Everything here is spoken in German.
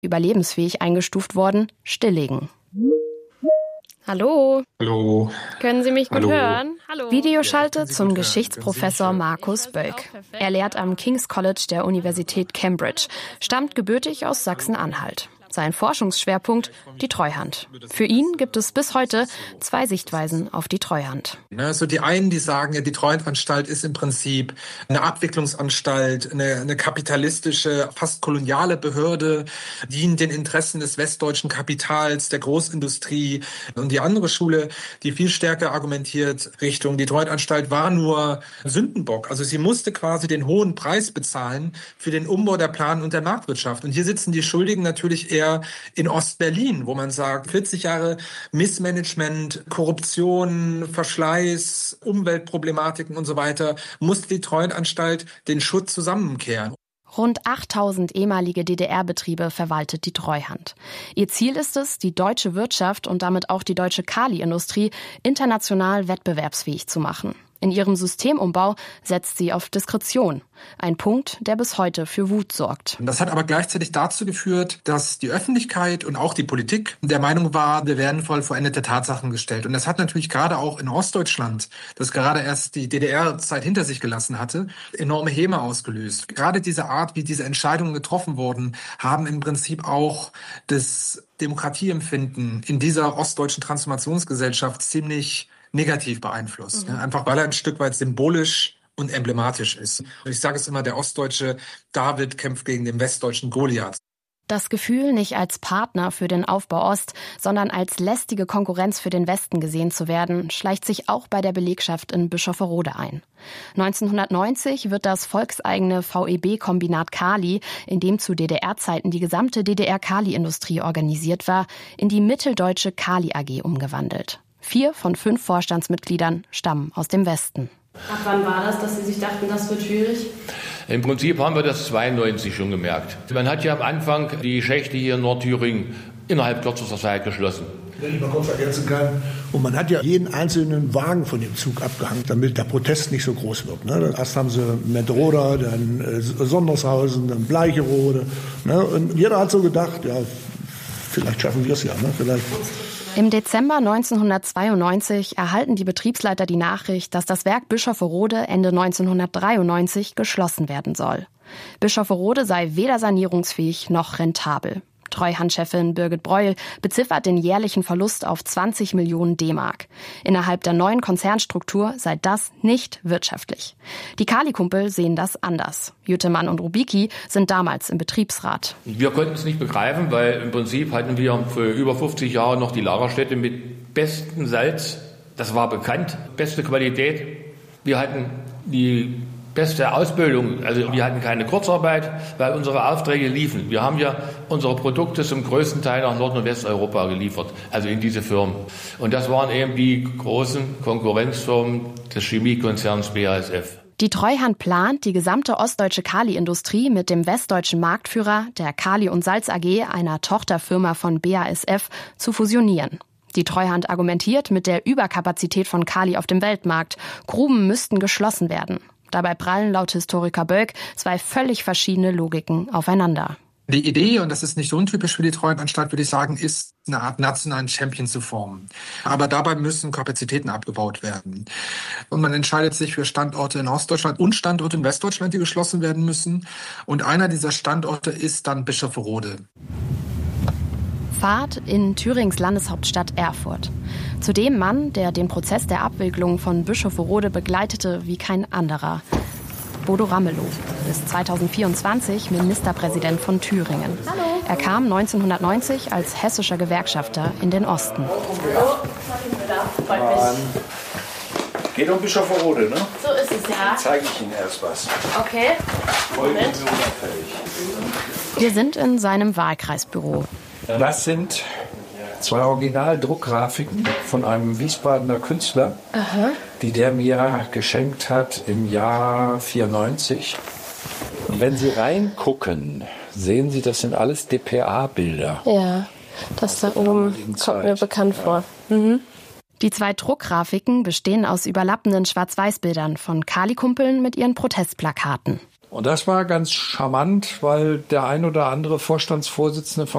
überlebensfähig eingestuft worden, stilllegen. Hallo. Hallo. Können Sie mich gut hören? Hallo. Videoschalte zum Geschichtsprofessor Markus Bölk. Er lehrt am King's College der Universität Cambridge, stammt gebürtig aus Sachsen-Anhalt. Sein Forschungsschwerpunkt, die Treuhand. Für ihn gibt es bis heute 2 Sichtweisen auf die Treuhand. Also die einen, die sagen, ja, die Treuhandanstalt ist im Prinzip eine Abwicklungsanstalt, eine kapitalistische, fast koloniale Behörde, dient den Interessen des westdeutschen Kapitals, der Großindustrie. Und die andere Schule, die viel stärker argumentiert Richtung, die Treuhandanstalt war nur Sündenbock. Also sie musste quasi den hohen Preis bezahlen für den Umbau der Plan- und der Marktwirtschaft. Und hier sitzen die Schuldigen natürlich eher in Ostberlin, wo man sagt, 40 Jahre Missmanagement, Korruption, Verschleiß, Umweltproblematiken und so weiter, musste die Treuhandanstalt den Schutt zusammenkehren. Rund 8000 ehemalige DDR-Betriebe verwaltet die Treuhand. Ihr Ziel ist es, die deutsche Wirtschaft und damit auch die deutsche Kali-Industrie international wettbewerbsfähig zu machen. In ihrem Systemumbau setzt sie auf Diskretion. Ein Punkt, der bis heute für Wut sorgt. Das hat aber gleichzeitig dazu geführt, dass die Öffentlichkeit und auch die Politik der Meinung war, wir werden vor vollendete Tatsachen gestellt. Und das hat natürlich gerade auch in Ostdeutschland, das gerade erst die DDR-Zeit hinter sich gelassen hatte, enorme Häme ausgelöst. Gerade diese Art, wie diese Entscheidungen getroffen wurden, haben im Prinzip auch das Demokratieempfinden in dieser ostdeutschen Transformationsgesellschaft ziemlich negativ beeinflusst. Einfach weil er ein Stück weit symbolisch und emblematisch ist. Ich sage es immer, der ostdeutsche David kämpft gegen den westdeutschen Goliath. Das Gefühl, nicht als Partner für den Aufbau Ost, sondern als lästige Konkurrenz für den Westen gesehen zu werden, schleicht sich auch bei der Belegschaft in Bischofferode ein. 1990 wird das volkseigene VEB-Kombinat Kali, in dem zu DDR-Zeiten die gesamte DDR-Kali-Industrie organisiert war, in die Mitteldeutsche Kali AG umgewandelt. 4 von 5 Vorstandsmitgliedern stammen aus dem Westen. Ab wann war das, dass Sie sich dachten, das wird schwierig? Im Prinzip haben wir das 92 schon gemerkt. Man hat ja am Anfang die Schächte hier in Nordthüringen innerhalb kürzester Zeit geschlossen. Wenn ich mal kurz ergänzen kann. Und man hat ja jeden einzelnen Wagen von dem Zug abgehangen, damit der Protest nicht so groß wird. Ne? Erst haben sie Mentroda, dann Sondershausen, dann Bleicherode. Ne? Und jeder hat so gedacht, ja, vielleicht schaffen wir es ja. Ne? Vielleicht. Im Dezember 1992 erhalten die Betriebsleiter die Nachricht, dass das Werk Bischofferode Ende 1993 geschlossen werden soll. Bischofferode sei weder sanierungsfähig noch rentabel. Treuhandchefin Birgit Breuel beziffert den jährlichen Verlust auf 20 Millionen D-Mark. Innerhalb der neuen Konzernstruktur sei das nicht wirtschaftlich. Die Kali-Kumpel sehen das anders. Jütemann und Rubicki sind damals im Betriebsrat. Wir konnten es nicht begreifen, weil im Prinzip hatten wir für über 50 Jahre noch die Lagerstätte mit bestem Salz. Das war bekannt, beste Qualität. Wir hatten die beste Ausbildung, also wir hatten keine Kurzarbeit, weil unsere Aufträge liefen. Wir haben ja unsere Produkte zum größten Teil nach Nord- und Westeuropa geliefert, also in diese Firmen. Und das waren eben die großen Konkurrenzfirmen des Chemiekonzerns BASF. Die Treuhand plant, die gesamte ostdeutsche Kali-Industrie mit dem westdeutschen Marktführer, der Kali und Salz AG, einer Tochterfirma von BASF, zu fusionieren. Die Treuhand argumentiert mit der Überkapazität von Kali auf dem Weltmarkt. Gruben müssten geschlossen werden. Dabei prallen laut Historiker Bölk 2 völlig verschiedene Logiken aufeinander. Die Idee, und das ist nicht untypisch für die Treuhandanstalt, würde ich sagen, ist, eine Art nationalen Champion zu formen. Aber dabei müssen Kapazitäten abgebaut werden. Und man entscheidet sich für Standorte in Ostdeutschland und Standorte in Westdeutschland, die geschlossen werden müssen. Und einer dieser Standorte ist dann Bischofferode. Fahrt in Thürings Landeshauptstadt Erfurt. Zu dem Mann, der den Prozess der Abwicklung von Bischofferode begleitete wie kein anderer. Bodo Ramelow, bis 2024 Ministerpräsident von Thüringen. Hallo. Er kam 1990 als hessischer Gewerkschafter in den Osten. Hallo. Freut mich. Geht um Bischofferode, ne? So ist es, ja. Dann zeige ich Ihnen erst was. Okay. Moment. Wir sind in seinem Wahlkreisbüro. Das sind 2 Originaldruckgrafiken von einem Wiesbadener Künstler, die der mir geschenkt hat im Jahr 94. Und wenn Sie reingucken, sehen Sie, das sind alles DPA-Bilder. Ja, das da oben kommt mir bekannt vor. Mhm. Die 2 Druckgrafiken bestehen aus überlappenden Schwarz-Weiß-Bildern von Kali-Kumpeln mit ihren Protestplakaten. Und das war ganz charmant, weil der ein oder andere Vorstandsvorsitzende von